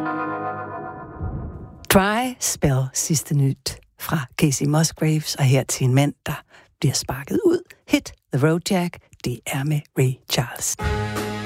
Dry Spell, sidste nyt fra Casey Musgraves, og her til en mand, der bliver sparket ud. Hit the Road Jack, det er med Ray Charles.